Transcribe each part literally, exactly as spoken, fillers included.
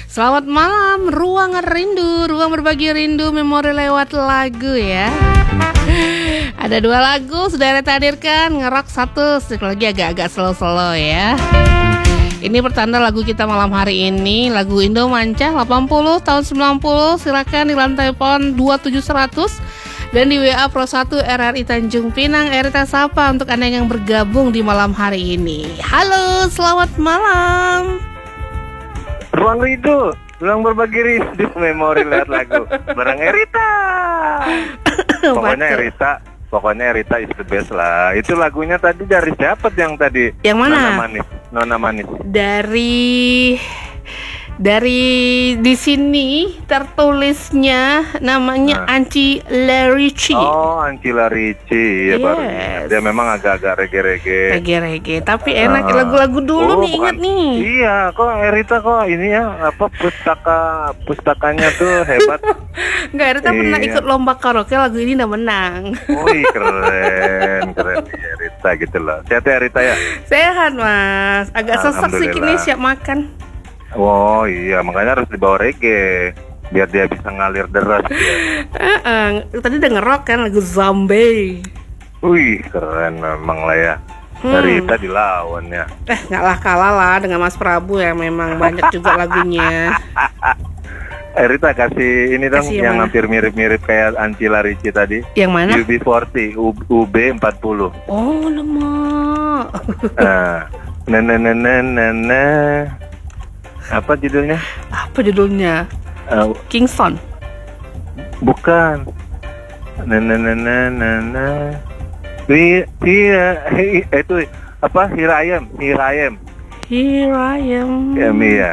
Selamat malam, ruang rindu, ruang berbagi rindu, memori lewat lagu ya. Ada dua lagu sudah Rita hadirkan, ngerok satu, sedikit lagi agak-agak slow-slow ya. Ini pertanda lagu kita malam hari ini, lagu Indo Manca delapan puluh tahun sembilan puluh. Silakan di lantai pon dua tujuh seratus dan di W A Pro satu R R I Tanjung Pinang. Rita sapa untuk Anda yang bergabung di malam hari ini. Halo, selamat malam. Ruang rindu, ruang berbagi rindu, memori lewat lagu bareng Erita. Pokoknya Erita, pokoknya Erita is the best lah. Itu lagunya tadi dari siapa yang tadi? Yang mana? Nona Manis. Nona Manis. Dari dari di sini tertulisnya namanya Nah. Anci Larici. Oh, Anci Larici ya, Yes. baru ingat. Dia memang agak-agak reggae-reggae. Reggae-reggae, tapi enak Ah. lagu-lagu dulu Oh, nih, ingat bukan. nih. Iya, kok Erita kok ini ya apa pustaka pustakanya tuh hebat. Enggak, Rita pernah Iya. ikut lomba karaoke, lagu ini udah menang. Wih, keren, keren ya Erita gitu loh. Sehat ya Erita ya? Sehat mas, agak sesak sih kini Alhamdulillah. siap makan. Oh iya, makanya harus dibawa reggae biar dia bisa ngalir deras dia. Eh, eh, tadi udah ngerok kan lagu Zombie. Wih, keren memang lah ya. Hmm. Rita dilawan ya. Eh nggak lah kalah lah dengan Mas Prabu yang memang banyak juga lagunya. Eh, Rita kasih ini dong Kasih yang yang mana? hampir mirip-mirip kayak Anci Larici tadi. Yang mana? U B empat puluh, U B empat puluh. Oh lemak. Nah, nah, nah, nah, nah, nah, nah. Apa judulnya? Apa judulnya? Eh, Kingston. bukan. Nah, nah, nah, nah, nah, nah. Iya, iya, hi- itu apa? Hirayem, Hirayem. Here I am. Ya, Mia.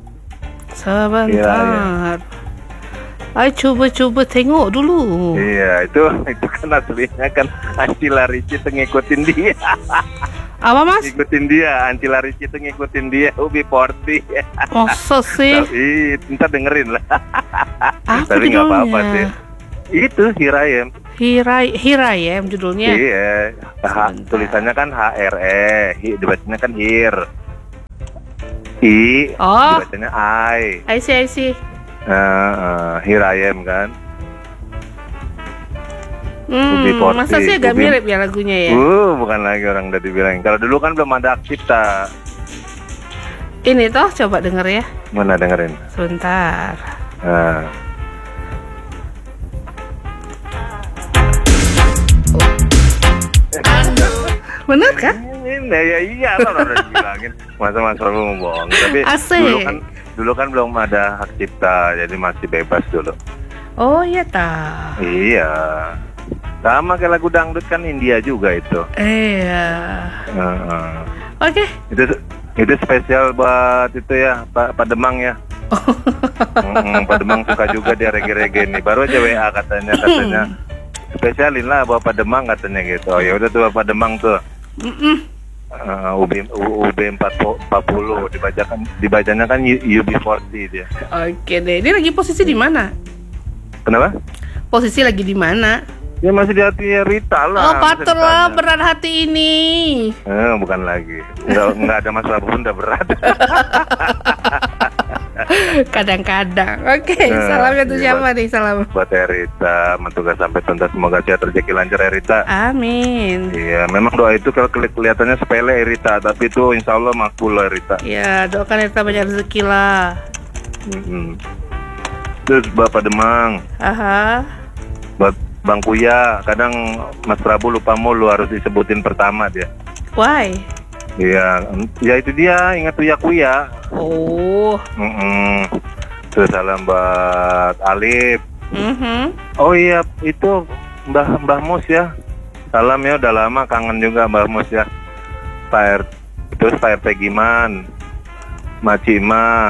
Sebentar. Ayo coba-coba tengok dulu. Iya, itu itu kan aslinya kan Anci Larici tuh ngikutin dia. Apa mas? Ngikutin dia, Anci Larici tuh ngikutin dia U B empat puluh. Masa sih? Tapi ntar dengerin lah. Apa Tapi nggak apa-apa judulnya? sih. Itu Hirayem. Hirai, Hirayem judulnya. Iya. H, Sebentar. tulisannya kan H R E, hi, dibacanya kan Hir. I, Oh. dibacanya I. I see, I see. Uh, uh, Hirayem kan. Hmm, Ubi Forti, masa sih agak Ubi- mirip ya lagunya ya? Uh, bukan lagi orang udah dibilang. Kalau dulu kan belum ada hak cipta. Ini toh, coba denger ya. Mana dengerin? Sebentar. Nah. Bener kan? Ini ya iya lah udah dibilangin. Masa Mas Prabu mau bohong. Tapi Asik. dulu kan dulu kan belum ada hak cipta, jadi masih bebas dulu. Oh iya tah. Iya. Sama kayak lagu dangdut kan India juga itu. Iya. Heeh. Oke. Itu itu spesial buat itu ya, Pak Pademang ya. Mm, Pademang suka juga dia reggae-reggae nih. Baru aja W A katanya katanya. Spesialin lah buat Pademang katanya gitu. Oh ya udah tuh Bapak Pademang tuh. Mm-mm. Uh, U B U B empat puluh dibacakan dibacanya kan U B empat puluh dia. Oke deh. Ini lagi posisi di mana? Kenapa? Posisi lagi di mana? Ya masih di hati Rita lah. Oh bisa patutlah ditanya. berat hati ini. Eh, bukan lagi. Enggak enggak ada masalah pun udah berat. Kadang-kadang. Oke. Nah, Salamnya tuh iya, siapa nih? Salam. Buat Rita, mentugas sampai tuntas, semoga sehat rezeki lancar Rita. Amin. Iya, memang doa itu kalau keli- kelihatannya sepele Rita, tapi itu insya Allah makbul lah Rita. Ya doakan kita banyak rezeki lah. Mm-mm. Terus Bapak Demang, Aha. buat Bang Kuya, kadang Mas Prabu lupa mulu harus disebutin pertama dia. Why? Iya, ya itu dia, ingat Uya Kuya. Oh. Mm-mm. Terus salam buat Alif. Mhm. Oh iya, itu Mbah Mbah Mus ya. Salam ya, udah lama kangen juga Mbah Mus ya. Pak R, terus Pak R T Giman, Macima.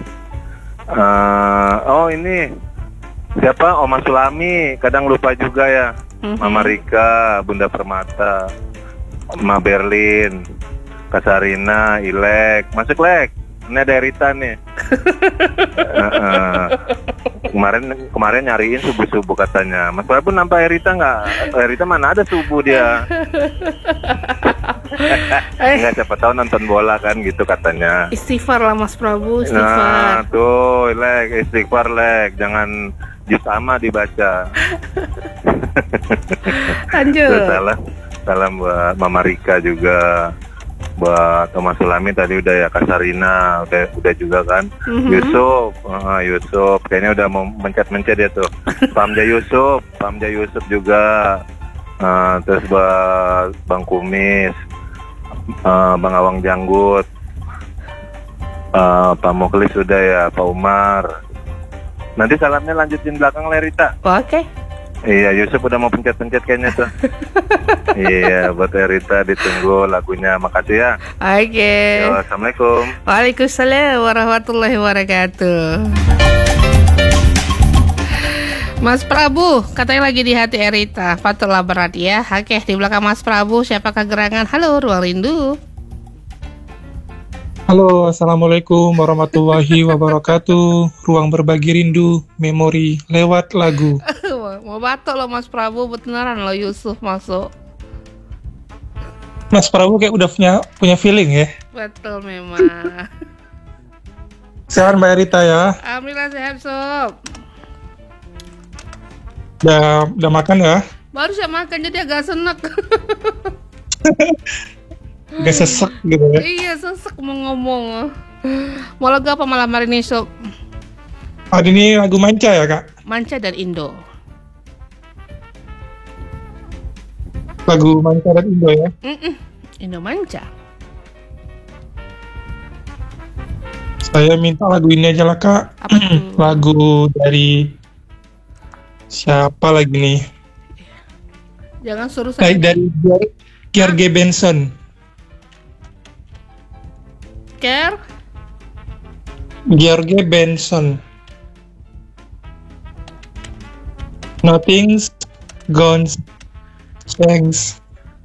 Uh, oh ini siapa? Oma Sulami. Kadang lupa juga ya. Mhm. Mama Rika, Bunda Permata, Ma Berlin, Kasarina, Ilek. Masuk Lek. Ini ada Rita nih. Uh-uh. Kemarin kemarin nyariin subuh subuh katanya. Mas Prabu nampak Rita nggak? Rita mana ada subuh dia. Enggak, siapa tahu nonton bola kan gitu katanya. Istighfar lah Mas Prabu, Nah, istighfar. tuh, Lek, istighfar, Lek. Jangan jus sama dibaca. Lanjut. Terus salam, salam buat Mama Rika juga. Buat Thomas Sulami tadi udah ya, Kasarina udah udah juga kan. Mhm. Yusuf, ah, Yusuf kayaknya udah mau mencet-mencet dia tuh. Pamja Yusuf, Pamja Yusuf juga. Ah, terus buat Bang Kumis, ah, Bang Awang Janggut, ah, Pak Muklis udah ya, Pak Umar. Nanti salamnya lanjutin belakang Lerita. Oke. Iya, Yusuf udah mau pencet-pencet kayaknya tuh. Iya, buat Lerita ditunggu lagunya. Makasih ya. Oke. Yo, Assalamualaikum. Waalaikumsalam warahmatullahi wabarakatuh. Mas Prabu, katanya lagi di hati Erita. Patutlah berat ya. Oke, di belakang Mas Prabu siapakah gerangan? Halo, Ruang Rindu. Halo, Assalamualaikum warahmatullahi wabarakatuh. Ruang berbagi rindu, memori lewat lagu. Mau batuk loh Mas Prabu, beneran loh Yusuf masuk. Mas Prabu kayak udah punya punya feeling ya. Betul memang. Sehat Mbak Erita ya. Alhamdulillah sehat Sob. Udah udah makan ya? Baru saya makan jadi agak senek. Gak sesek gitu ya. Iya sesek mau ngomong. Mau lagu apa malam hari ini Sob? Oh, ini lagu manca ya Kak? Manca dan Indo. Lagu manca dan Indo ya? Mm-mm. Indo Manca. Saya minta lagu ini aja lah Kak. Apa tuh? Lagu dari siapa lagi nih? Jangan suruh Dari, saya. dari George Benson. Care. George Benson. Nothing's gone change.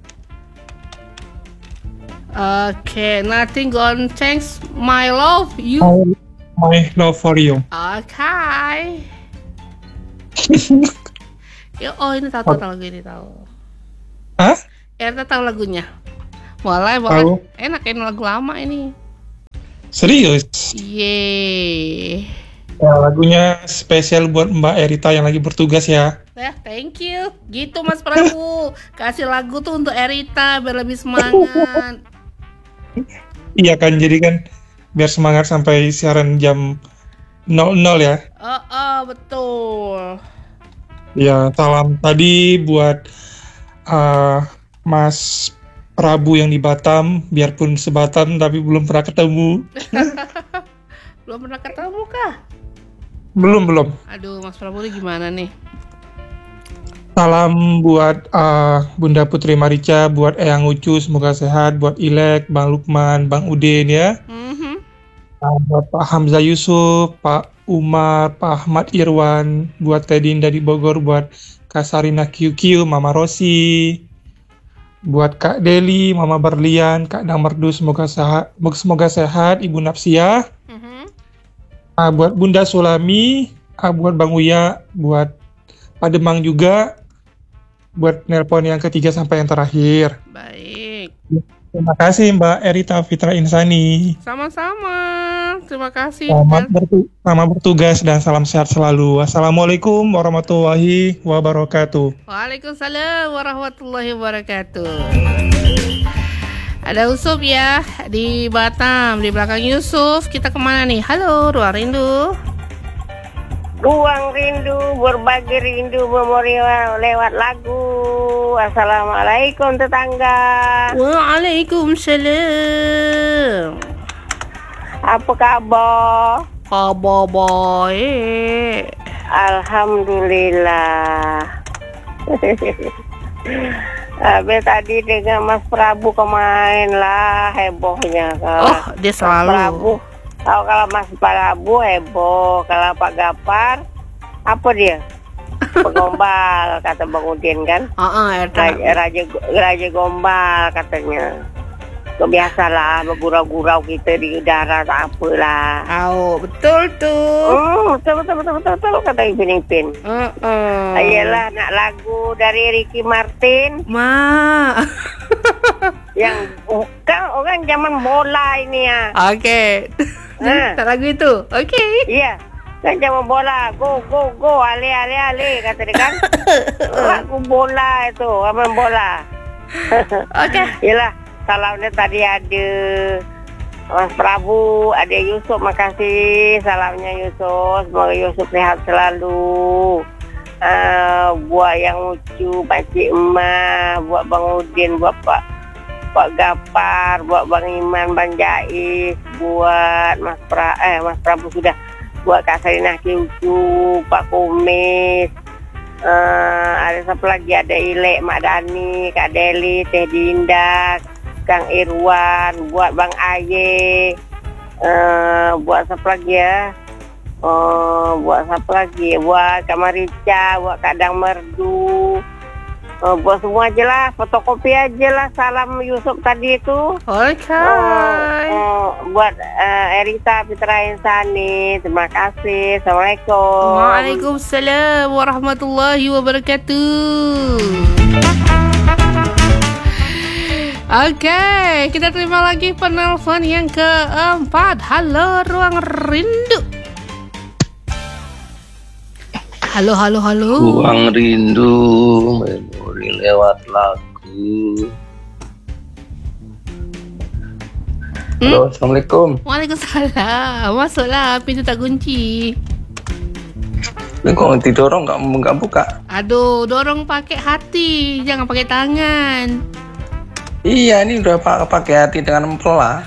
Oke, nothing gonna change my love you. My, my love for you. Oke. Yo, oh ini tahu tahu lagu ini tahu. Hah? Erta tahu lagunya. Boleh, boleh. Tahu. Enak ini lagu lama ini. Serius? Yeay. Ya, lagunya spesial buat Mbak Erita yang lagi bertugas ya. Ya, thank you. Gitu Mas Prabu. Kasih lagu tuh untuk Erita biar lebih semangat. Iya kan, jadi kan biar semangat sampai siaran jam nol nol ya. Oh, oh betul. Ya, salam tadi buat uh, Mas Prabu yang di Batam, biarpun sebatam tapi belum pernah ketemu. Belum pernah ketemu kah? Belum, belum. Aduh, Mas Prabu ini gimana nih? Salam buat uh, Bunda Putri Marica, buat Eyang Ucu, semoga sehat, buat Ilek, Bang Lukman, Bang Udin ya. Mhm. Uh, buat Pak Hamzah Yusuf, Pak Umar, Pak Ahmad Irwan, buat Tedinda di Bogor, buat Kasarina Q Q, Mama Rosi, buat Kak Deli, Mama Berlian, Kak Damerdu, semoga sehat, semoga sehat, Ibu Napsia. Mhm. Uh, buat Bunda Sulami, uh, buat Bang Uya, buat Pak Demang juga, buat nelpon yang ketiga sampai yang terakhir. Baik. Terima kasih Mbak Erita Fitra Insani. Sama-sama. Terima kasih. Selamat, bertu- selamat bertugas dan salam sehat selalu. Assalamualaikum warahmatullahi wabarakatuh. Waalaikumsalam warahmatullahi wabarakatuh. Ada Yusuf ya di Batam. Di belakang Yusuf kita kemana nih? Halo, Ruang Rindu. Ruang rindu, berbagi rindu, memori lewat lagu. Assalamualaikum tetangga. Waalaikumsalam. Apa kabar? Kabar baik. Alhamdulillah. Habis tadi dengan Mas Prabu kemain lah hebohnya kan. Oh, dia Mas selalu. Prabu. Tahu kalau Mas Prabu heboh, kalau Pak Gapar apa dia? Pegombal kata Bang Udin kan. Heeh, Erta. Raja, raja, raja gombal katanya. Kebiasalah bergurau-gurau kita di udara tak apalah. Oh, betul tuh. Oh, betul betul betul betul, betul kata Ibu Nipin. Heeh. Ayolah nak lagu dari Ricky Martin. Ma. Yang kan orang zaman bola ini ya. Oke. Ah. Tak lagu itu. Oke. Iya. Kan zaman bola, go go go, ale ale ale kata dia kan. Lagu bola itu, main bola. Oke. Yalah, salamnya tadi ada Mas Prabu, ada Yusuf, makasih salamnya Yusuf, semoga Yusuf sehat selalu. Uh, buat yang lucu, Pakcik Emak, buat Bang Udin, buat Pak Pak Gapar, buat Bang Iman, Bang Jais, buat Mas Pra, eh Mas Prabu sudah, buat Kak Sarinah Kiucu, Pak Kumis, uh, ada siapa lagi, ada Ilek, Mak Dani, Kak Deli, Teh Dinda, Kang Irwan, buat Bang Aye, uh, buat siapa lagi ya? Oh, buat siapa lagi? Buat Kak Marica, buat Kak Dang Merdu, oh, buat semua aja lah, fotokopi aja lah salam Yusuf tadi itu. Oke. Oh, oh, buat uh, Erita Fitra Insani, terima kasih. Assalamualaikum. Waalaikumsalam warahmatullahi wabarakatuh. Oke, kita terima lagi penelpon yang keempat. Halo, Ruang Rindu. Halo, halo, halo. Ruang Rindu, memori lewat lagu. Halo, Hmm? Assalamualaikum. Waalaikumsalam. Masuklah, pintu tak kunci. Ini kok didorong nggak nggak buka? Aduh, dorong pakai hati, jangan pakai tangan. Iya, ini udah pak- pakai hati dengan mempela.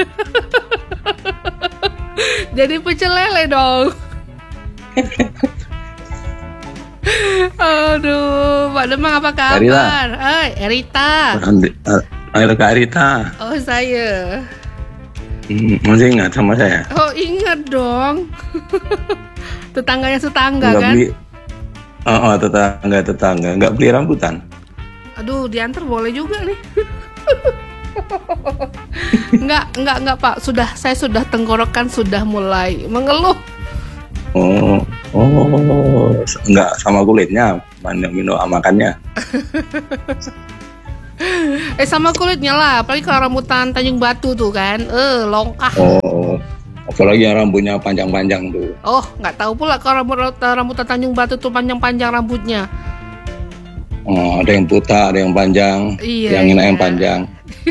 Jadi pecel lele dong. Aduh, Pak Demang apa kabar? Eh, Erita. Ayo Kak Rita, Oh, saya. hmm, masih ingat sama saya? Oh, ingat dong. Tetangganya setangga Nggak kan? beli, oh, oh tetangga tetangga, nggak beli rambutan. Aduh, diantar boleh juga nih. Enggak, enggak, enggak Pak. Sudah, saya sudah tenggorokan sudah mulai mengeluh. Oh, oh, nggak sama kulitnya, mana minum makannya. Eh, sama kulitnya lah. Apalagi kalau rambutan Tanjung Batu tuh kan. Eh, longkah. Oh, apalagi yang rambutnya panjang-panjang tuh. Oh, nggak tahu pula kalau rambut rambutan Tanjung Batu tuh panjang-panjang rambutnya. Oh, ada yang buta, ada yang panjang, Iya, yang enak iya. yang panjang,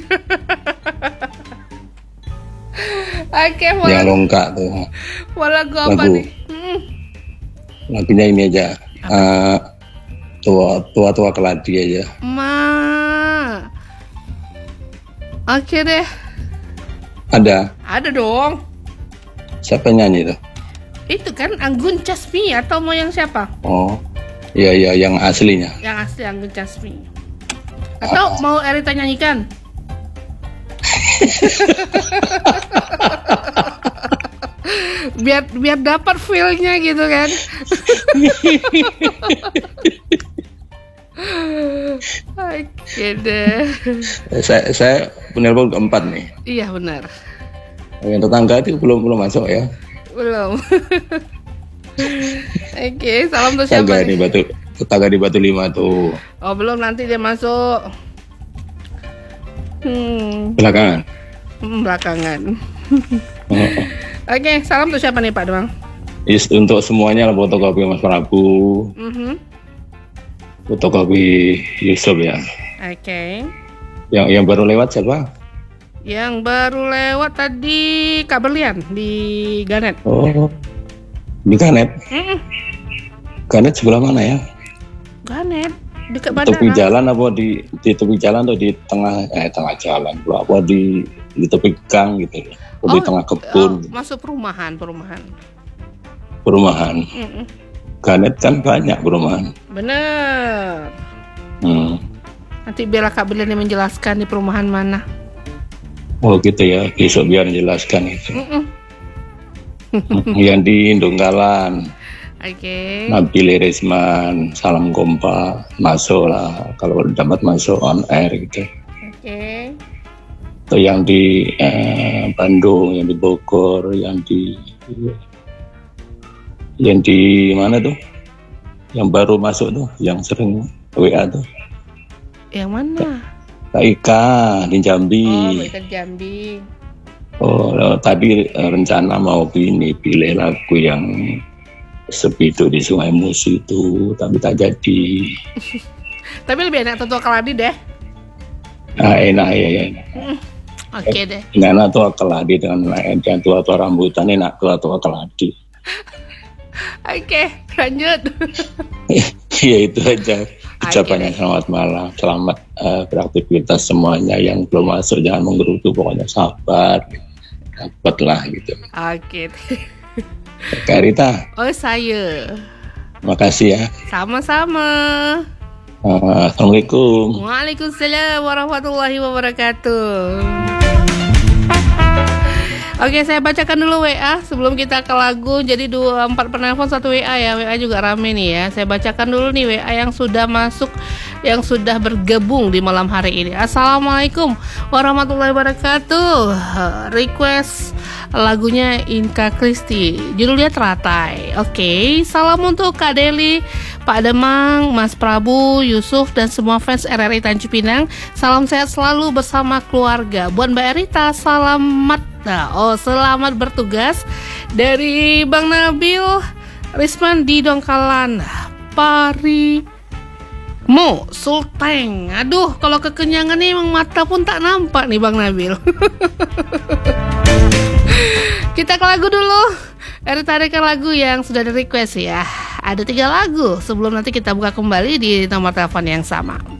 Oke, mau yang lagu, longkak tuh. mau lagu apa Lagu. nih? Hmm. Lagunya ini aja, uh, tua tua tua keladi aja. Ma. Oke deh. Ada Ada dong. siapa nyanyi tuh? Itu kan Anggun Casmi atau mau yang siapa? Oh, iya iya yang aslinya. Yang asli Anggun Casmi. Atau mau Erita nyanyikan? biar biar dapat feel-nya gitu kan. Oke deh. Saya saya penelpon keempat nih. Iya benar. Yang tetangga itu belum belum masuk ya. Belum. Oke, salam untuk siapa Tetangga di nih? Batu tetangga di Batu Lima tuh Oh, belum, nanti dia masuk. Hmm, belakangan. hmm, belakangan. Oh, Oke, salam untuk siapa nih Pak Demang? is untuk semuanya lah, fotokopi Mas Prabu, Mhm. fotokopi Yusuf ya. Oke. Yang yang baru lewat siapa? Yang baru lewat tadi Kak Berlian di Ganet. Oh, di Ganet. Mm-mm. Ganet sebelah mana ya? Ganet dekat Tepi bandara. jalan apa di di tepi jalan atau di tengah eh tengah jalan pula apa di di tepi gang gitu ya? Atau di tengah kebun oh, masuk perumahan, perumahan. perumahan. Mm-mm. Ganet kan banyak perumahan. Bener. Hmm. Nanti biarlah Kak Berlian yang menjelaskan di perumahan mana. Oh gitu ya, besok biar jelaskan itu. Mm-mm. Yang di Indunggalan, Oke. Nabila Risman, Salam Kompa, masuk lah. Kalau dapat masuk on air gitu. Oke. Atau yang di eh, Bandung, yang di Bogor, yang di yang di mana tuh? Yang baru masuk tuh, yang sering W A tuh. Yang mana? Kak Ika di Jambi. Oh, Mbak Ika di Jambi. Oh, tadi rencana mau ini pilih lagu yang Sepi itu di Sungai Musi itu, tapi tak jadi. Tapi lebih enak Tua Keladi deh. Ah, enak ya, ya. Hmm, Oke okay deh. Enak Tua Keladi dengan yang tua-tua rambutan, enak tua-tua Keladi. Oke, okay, lanjut. Ya itu aja. Ucapannya Okay. Selamat malam, selamat uh, beraktivitas semuanya. Yang belum masuk jangan menggerutu, pokoknya sabar, dapatlah gitu. Oke. Okay. Kak Rita. Oh saya. Makasih ya. Sama-sama. Uh, Assalamualaikum. Waalaikumsalam warahmatullahi wabarakatuh. Oke, saya bacakan dulu W A sebelum kita ke lagu. Jadi dua empat penelpon satu W A ya. W A juga rame nih ya. Saya bacakan dulu nih W A yang sudah masuk, yang sudah bergabung di malam hari ini. Assalamualaikum warahmatullahi wabarakatuh. Request lagunya Inka Kristi, judulnya Teratai. Oke, salam untuk Kak Deli, Pak Demang, Mas Prabu, Yusuf, dan semua fans R R I Tanjung Pinang. Salam sehat selalu bersama keluarga. Buat Mbak Erita, selamat. Nah, oh selamat bertugas dari Bang Nabil Risman di Dongkalan Pari Mo Sulteng. Aduh, kalau kekenyangan nih emang mata pun tak nampak nih Bang Nabil. Kita ke lagu dulu. Ada tarikan lagu yang sudah di request ya. Ada tiga lagu sebelum nanti kita buka kembali di nomor telepon yang sama.